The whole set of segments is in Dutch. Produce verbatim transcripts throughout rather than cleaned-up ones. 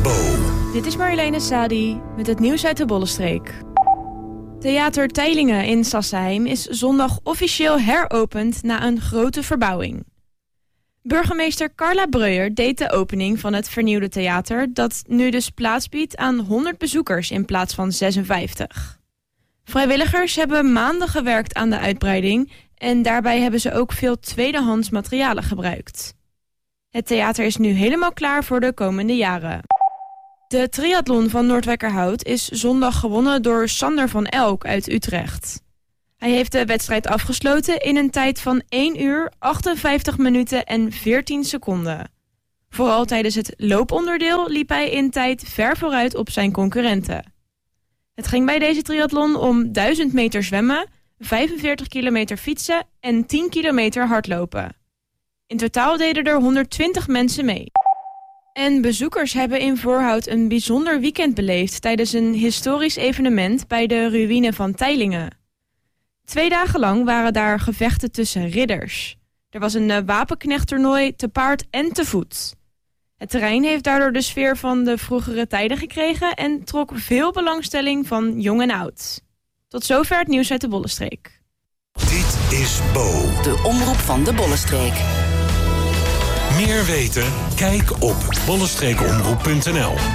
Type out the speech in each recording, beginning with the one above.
Bo. Dit is Marjoleine Sadi met het nieuws uit de Bollenstreek. Theater Teylingen in Sassenheim is zondag officieel heropend na een grote verbouwing. Burgemeester Carla Breuer deed de opening van het vernieuwde theater, dat nu dus plaats biedt aan honderd bezoekers in plaats van zesenvijftig. Vrijwilligers hebben maanden gewerkt aan de uitbreiding en daarbij hebben ze ook veel tweedehands materialen gebruikt. Het theater is nu helemaal klaar voor de komende jaren. De triathlon van Noordwijkerhout is zondag gewonnen door Sander van Elk uit Utrecht. Hij heeft de wedstrijd afgesloten in een tijd van één uur, achtenvijftig minuten en veertien seconden. Vooral tijdens het looponderdeel liep hij in tijd ver vooruit op zijn concurrenten. Het ging bij deze triathlon om duizend meter zwemmen, vijfenveertig kilometer fietsen en tien kilometer hardlopen. In totaal deden er honderdtwintig mensen mee. En bezoekers hebben in Voorhout een bijzonder weekend beleefd tijdens een historisch evenement bij de ruïne van Teylingen. Twee dagen lang waren daar gevechten tussen ridders. Er was een uh, wapenknechttoernooi te paard en te voet. Het terrein heeft daardoor de sfeer van de vroegere tijden gekregen en trok veel belangstelling van jong en oud. Tot zover het nieuws uit de Bollenstreek. Dit is Bo. De omroep van de Bollenstreek. Meer weten? Kijk op bollenstreekomroep punt n l.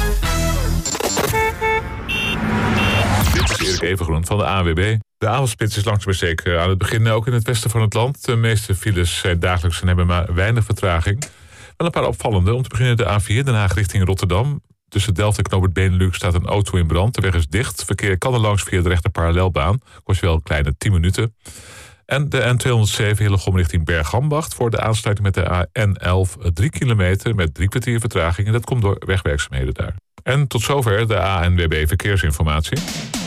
Dit is Erik Evengroen van de A N W B. De avondspits is langzaam maar zeker aan het begin, ook in het westen van het land. De meeste files zijn dagelijks en hebben maar weinig vertraging. Wel een paar opvallende. Om te beginnen de A vier, Den Haag richting Rotterdam. Tussen Delft en Knoopert Benelux staat een auto in brand. De weg is dicht. Verkeer kan er langs via de rechter parallelbaan. Kost je wel een kleine tien minuten. En de N tweehonderdzeven Hillegom richting Bergambacht voor de aansluiting met de N elf drie kilometer met drie kwartier vertraging. En dat komt door wegwerkzaamheden daar. En tot zover de A N W B Verkeersinformatie.